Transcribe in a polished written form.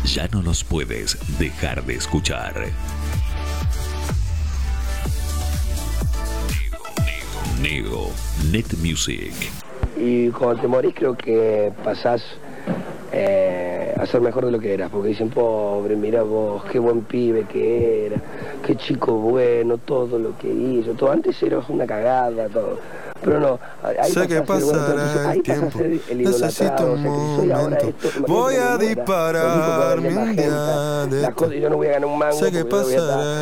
ya no los puedes dejar de escuchar. Neo, Net Music. Y cuando te morís creo que pasás a ser mejor de lo que eras, porque dicen, pobre, mira vos, qué buen pibe que era, qué chico bueno, todo lo que hizo, todo. Antes eras una cagada, todo. Pero no, ahí sé que pasará el tiempo, necesito un momento, voy a disparar mi día de esto. yo no voy a ganar un mango, Sé que porque voy a estar pasará